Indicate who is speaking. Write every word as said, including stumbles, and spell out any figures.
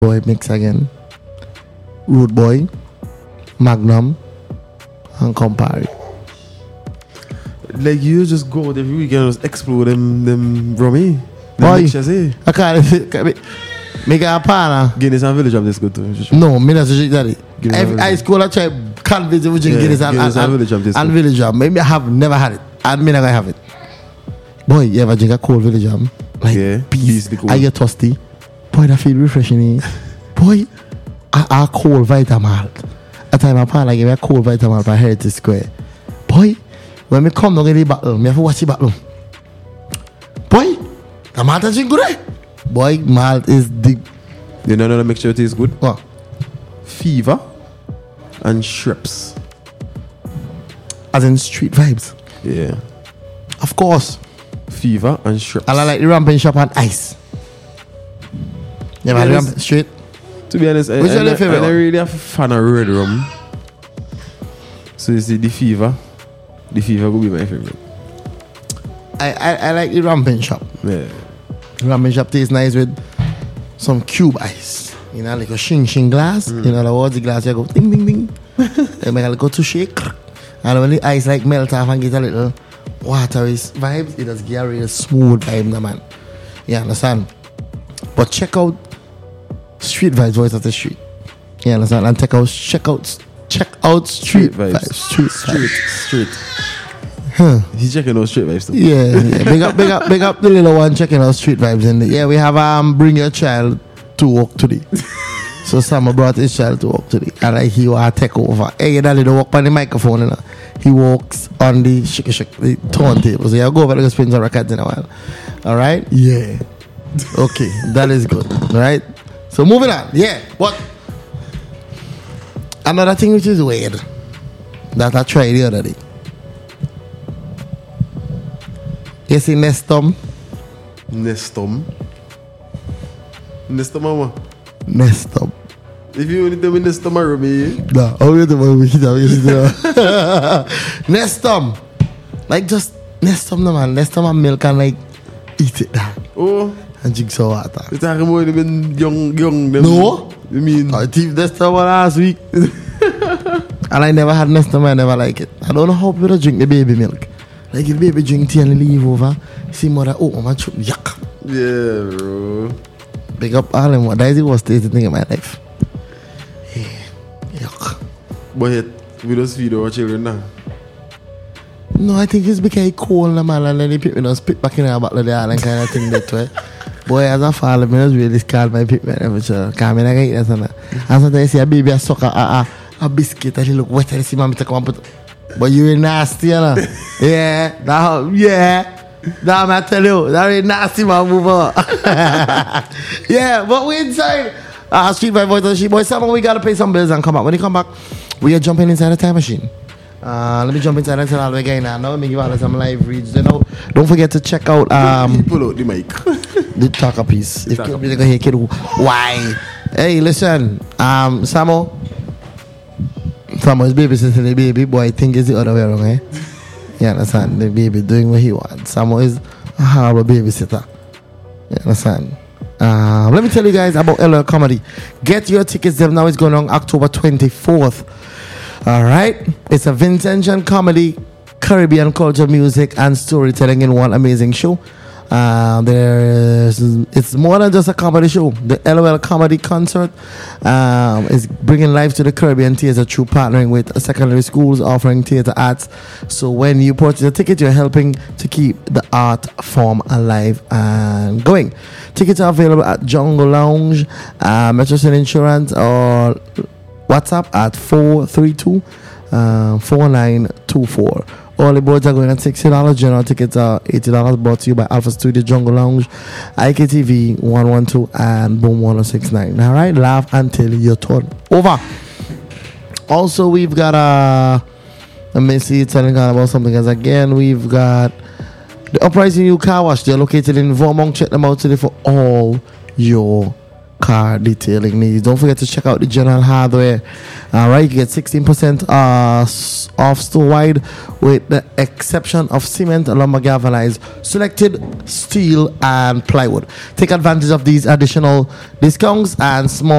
Speaker 1: Boy mix again. Rude Boy, Magnum, and Campari.
Speaker 2: Like you just go out every weekend and just explode them them rummy.
Speaker 1: Boy,
Speaker 2: Mixtures, eh?
Speaker 1: I can't make a partner.
Speaker 2: Guinness and Village Jam this good too.
Speaker 1: No, me not such that.
Speaker 2: Guinness and
Speaker 1: I school I try convince you drink
Speaker 2: Yeah,
Speaker 1: Guinness and,
Speaker 2: Guinness
Speaker 1: and,
Speaker 2: and Village Jam this
Speaker 1: and
Speaker 2: good.
Speaker 1: Village Jam. Maybe I have never had it. And me not gonna have it. Boy, you ever drink a cold Village Jam? Like
Speaker 2: Yeah,
Speaker 1: peace.
Speaker 2: beastly cold.
Speaker 1: I get thirsty. Boy, that feel refreshing. Eh? Boy, I, I cold Vitamalt. At time my partner give me a cold Vitamalt for Heritage Square. Boy, when me come down in the battle, me have to watch the battle. Boy, the malt is good, eh? Boy, malt is the
Speaker 2: You know another mixture tastes good?
Speaker 1: what?
Speaker 2: Fever and Shrips.
Speaker 1: As in street vibes.
Speaker 2: Yeah.
Speaker 1: Of course.
Speaker 2: Fever and Shrips.
Speaker 1: And I like the ramping shop and ice. Yeah, man,
Speaker 2: Yeah,
Speaker 1: ramp
Speaker 2: this-
Speaker 1: straight.
Speaker 2: To be honest, I,
Speaker 1: Which
Speaker 2: I,
Speaker 1: one
Speaker 2: I,
Speaker 1: your favorite
Speaker 2: I
Speaker 1: one?
Speaker 2: really have a fan of red rum. So you see the Fever. The Fever will be my favorite.
Speaker 1: I, I, I like the ramping shop.
Speaker 2: Yeah.
Speaker 1: Ramen shop tastes nice with some cube ice. You know, like a shing shing glass.
Speaker 2: Mm.
Speaker 1: You know, the words the glass, you go ding ding ding. Then make a little to shake. And when the ice like melt off and get a little watery vibes, it does get a real smooth vibe, no, man. You understand? But check out Street Vibes Voice of the Street. You understand? And check out, check out, check out Street,
Speaker 2: Street vibes.
Speaker 1: Vibes. Street,
Speaker 2: Straight.
Speaker 1: Vibes.
Speaker 2: Straight. He's checking those straight vibes too.
Speaker 1: Yeah, yeah. Big up, big up, big up the little one checking out Street Vibes. And yeah, we have um bring your child to work today. So Sam brought his child to work today, and like he will take over. Hey, you don't walk on the microphone, you know. He walks on the shake shake the turntable. So you go over there and spin some records in a while. All right? Yeah. Okay, that is good. All right. So moving on. Yeah. What? Another thing which is weird that I tried the other day. You see Nestum?
Speaker 2: Nestum. Nestum, mama.
Speaker 1: Nestum.
Speaker 2: If you only tell me Nestum, I me.
Speaker 1: No, oh, you're the one we should have. Nestum. Like just Nestum, no man. Nestum and milk and like eat it down.
Speaker 2: Oh.
Speaker 1: And drink some water.
Speaker 2: It's talking about them young, young. Them,
Speaker 1: No.
Speaker 2: You mean?
Speaker 1: I teeth Nestum last week. And I never had Nestum, I never like it. I don't know how people drink the baby milk. Like if the baby drink tea and leave over, see mother, oh, my chup, yuck.
Speaker 2: Yeah, bro.
Speaker 1: Big up all them. That is the worst tasting thing in my life. Yeah. Yuck.
Speaker 2: But yet, we just feed our children now.
Speaker 1: No, I think it's because it's cold, no, man, and then they pick me and spit back in our bottle of the island kind of thing that way. Boy, as a father, I just really scared my pick me temperature. Because I don't eat that. And sometimes I see a baby a suck a, a, a biscuit and he look wet and I see mommy take one put. But you nasty, you know? Yeah, that, yeah. That I tell you, that is nasty, man, move on. Yeah, but we inside. Uh, Street Vibe Voice of the Street. Boy, someone we gotta pay some bills and come back. When you come back, we are jumping inside the time machine. Uh, let me jump inside and tell all the again now. Now let me give all some live reads. You know, don't forget to check out um
Speaker 2: Pull out the mic.
Speaker 1: the talker piece. If
Speaker 2: talker
Speaker 1: you go here, kid, why? Hey, listen, um, Samo. Samo is babysitting the baby. Boy, I think it's the other way around, eh? You understand? The baby doing what he wants. Samo is a horrible babysitter. You understand? Uh, let me tell you guys about L O L Comedy. Get your tickets. Them now is going on October twenty-fourth. All right, it's a vintage and comedy, Caribbean culture, music, and storytelling in one amazing show. Uh, there's it's more than just a comedy show. The L O L Comedy Concert um, is bringing life to the Caribbean theater through partnering with secondary schools offering theater arts. So when you purchase a ticket, you're helping to keep the art form alive and going. Tickets are available at Jungle Lounge, uh, Metro City Insurance, or WhatsApp at four three two, four nine two four. All the boards are going at sixty dollars. General tickets are eighty dollars. Brought to you by Alpha Studio, Jungle Lounge, I K T V one one two, and Boom one oh six nine. All right, laugh until your turn over. Also, we've got a. Let me see, telling about something else again. We've got the Uprising New Car Wash. They're located in Vermont. Check them out today for all your car detailing needs. Don't forget to check out the General Hardware. All right, you get sixteen percent uh, off store wide with the exception of cement, lumber, galvanized, selected steel, and plywood. Take advantage of these additional discounts and small